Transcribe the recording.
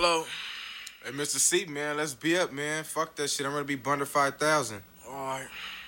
Hello? Hey, Mr. C, man, let's be up, man. Fuck that shit. I'm ready to be under 5,000. All right.